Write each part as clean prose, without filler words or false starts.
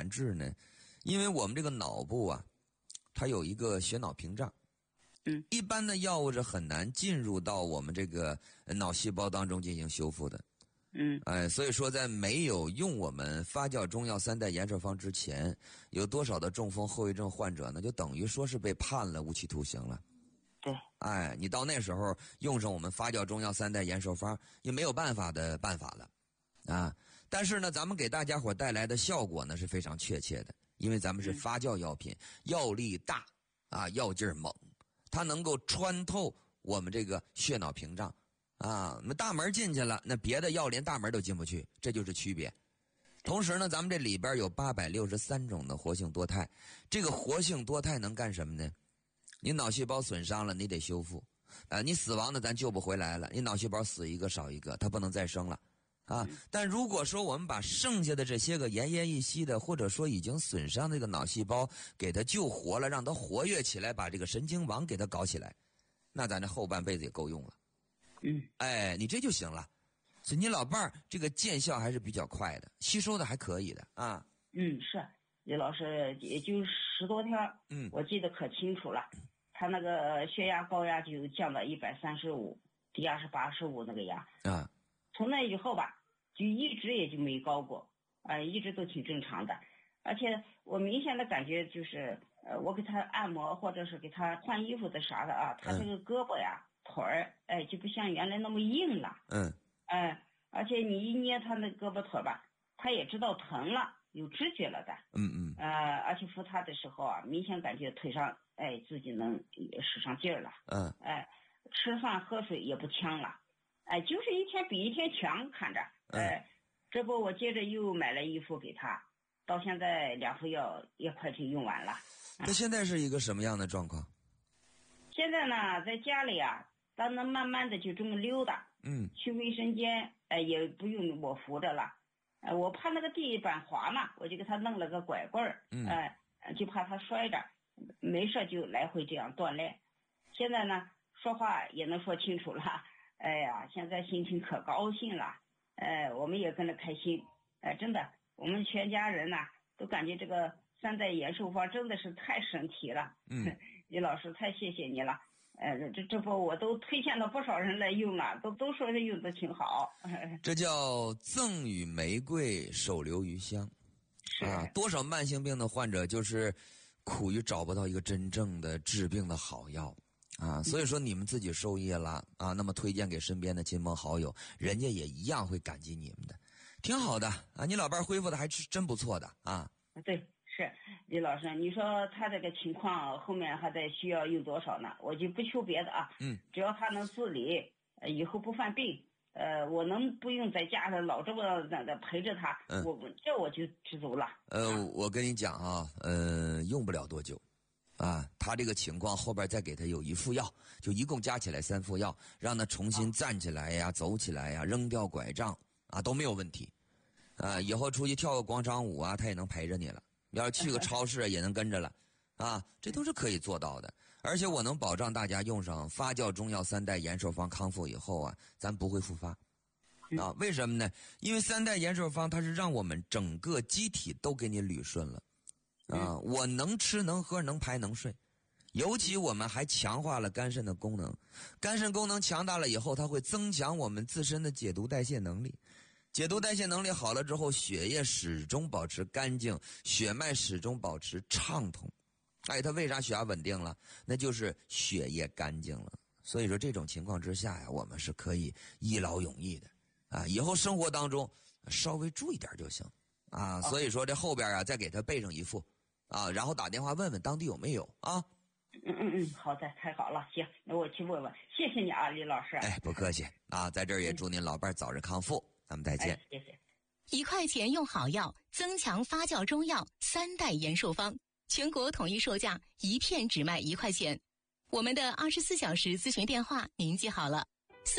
难治呢？因为我们这个脑部啊，它有一个血脑屏障。一般的药物是很难进入到我们这个脑细胞当中进行修复的。所以说在没有用我们发酵中药三代延寿方之前，有多少的中风后遗症患者呢？就等于说是被判了无期徒刑了。 对。 你到那时候用上我们发酵中药三代延寿方，也没有办法的办法了。但是呢，咱们给大家伙带来的效果呢是非常确切的，因为咱们是发酵药品，药力大药劲儿猛，它能够穿透我们这个血脑屏障那大门进去了，那别的药连大门都进不去，这就是区别。同时呢，咱们这里边有863种的活性多肽，这个活性多肽能干什么呢？你脑细胞损伤了，你得修复你死亡的咱救不回来了，你脑细胞死一个少一个，它不能再生了但如果说我们把剩下的这些个奄奄一息的，或者说已经损伤的这个脑细胞给它救活了，让它活跃起来，把这个神经网给它搞起来，那咱这后半辈子也够用了。你这就行了。所以你老伴儿这个见效还是比较快的，吸收的还可以的是李老师，也就10多天，我记得可清楚了。他那个血压高压就降到135，低压是85那个压从那以后吧，就一直也就没高过一直都挺正常的。而且我明显的感觉就是，我给他按摩或者是给他换衣服的啥的他这个胳膊呀、腿儿，就不像原来那么硬了。而且你一捏他那胳膊腿吧，他也知道疼了，有知觉了的。而且扶他的时候明显感觉腿上自己能使上劲儿了。吃饭喝水也不呛了。就是一天比一天强，看着。这不我接着又买了一副给他，到现在2副药也快就用完了。 他现在是一个什么样的状况？ 现在呢，在家里他能慢慢的就这么溜达。去卫生间也不用我扶着了。我怕那个地板滑嘛，我就给他弄了个拐棍儿。就怕他摔着，没事就来回这样锻炼。现在呢，说话也能说清楚了。现在心情可高兴了。我们也跟着开心。真的，我们全家人都感觉这个三代延寿方真的是太神奇了。李老师，太谢谢你了。这不我都推荐了不少人来用了，都说是用的挺好。 这叫赠与玫瑰，手留余香。多少慢性病的患者就是苦于找不到一个真正的治病的好药所以说你们自己受益了那么推荐给身边的亲朋好友，人家也一样会感激你们的，挺好的你老伴恢复的还是真不错的对，是李老师，你说他这个情况后面还得需要用多少呢？我就不求别的只要他能自理，以后不犯病，我能不用在家上老这么陪着他，我就知足了。 我跟你讲用不了多久他这个情况后边再给他有1副药，就一共加起来3副药，让他重新站起来呀、走起来呀、扔掉拐杖都没有问题以后出去跳个广场舞他也能陪着你了，要是去个超市也能跟着了这都是可以做到的。而且我能保障大家用上发酵中药三代延寿方康复以后咱不会复发为什么呢？因为三代延寿方它是让我们整个机体都给你捋顺了我能吃能喝能排能睡，尤其我们还强化了肝肾的功能。肝肾功能强大了以后，它会增强我们自身的解毒代谢能力。解毒代谢能力好了之后，血液始终保持干净，血脉始终保持畅通。它为啥血压稳定了？那就是血液干净了。所以说这种情况之下我们是可以一劳永逸的以后生活当中稍微注意点就行所以说这后边再给他备上1副然后打电话问问当地有没有好的，太好了，行，那我去问问，谢谢你李老师。 不客气在这儿也祝您老伴早日康复，咱们再见。 谢谢。 1块钱用好药，增强发酵中药三代延寿方，全国统一售价1片只卖1块钱。我们的24小时咨询电话您记好了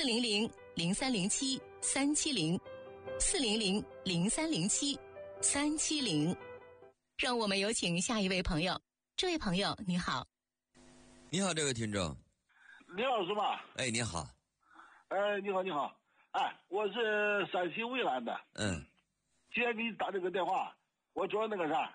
，400-0307-370，400-0307-370。让我们有请下一位朋友。这位朋友你好。 你好，这位听众。 李老师吧？ 你好。 你好。我是陕西渭南的。今天给你打这个电话，我主要那个啥，